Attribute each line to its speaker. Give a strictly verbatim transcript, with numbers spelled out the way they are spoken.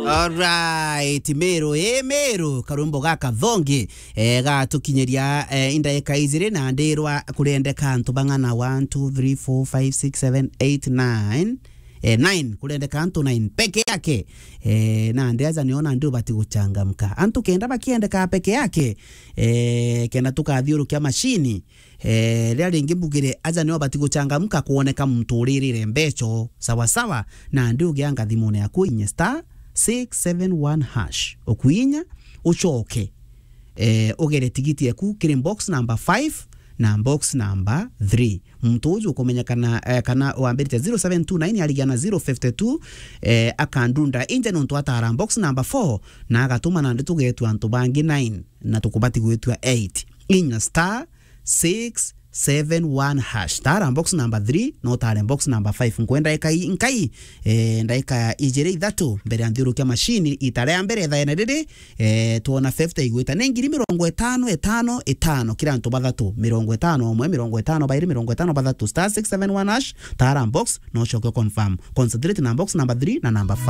Speaker 1: Alright, Meru, eh Meru, karumbo gaka thongi, eh ga tukinyeria eh, indaika izire na ndirwa kurendeka antu bangana one two three four five six seven eight nine eh nine kurendeka antu nine peke yake eh na ndiaza niona ndio bati guchangamka antu kenda bakiendeka peke yake eh kenda tukathiurukia mashini eh ria ringi mbugire aza niyo bati guchangamka kuoneka mturirire mbecho sawa sawa na ndio gianga thimone yaku inye star six seven one hash okuinya uchoke eh ogere tigiti yaku kiri box number five na box number three mtu uju kumenya kana eh, kana wambirite zero seven two nine aligana zero five two eh akandunda inje nontu atara box number four na agatuma na nditu getu antu bangi nine na tukubati gwetu eight inya star six seven one hash tara box number three no tara box number five nkwenda ikai nkai eh ndaika ijere ithatu mbere andhiru kya machine itare ya mbere thaene riri eh tuona fifty igwita nengiri mirongo itano itano itano kila ntu bathatu mirongo itano omwe mirongo itano bairi mirongo itano bathatu star six seven one hash tara box no shoke confirm concentrate na box number three na number five